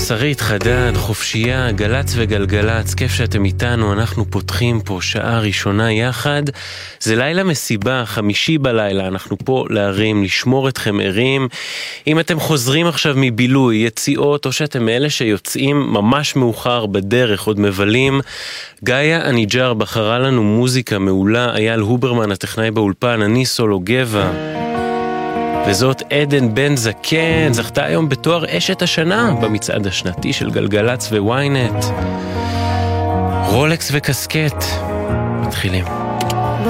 שרית חדד, חופשייה, גלץ וגלגלץ, כיף שאתם איתנו, אנחנו פותחים פה שעה ראשונה יחד. זה לילה מסיבה, 5 בלילה, אנחנו פה להרים, לשמור אתכם ערים. אם אתם חוזרים עכשיו מבילוי, יציאות, או שאתם מאלה שיוצאים ממש מאוחר בדרך, עוד מבלים, גאיה אניג'ר בחרה לנו מוזיקה מעולה, אייל הוברמן הטכנאי באולפן, אני סולו גבע. וזאת עדן בן זקן, זכתה היום בתואר אשת השנה במצעד השנתי של גלגלץ וויינט. רולקס וקסקט, מתחילים.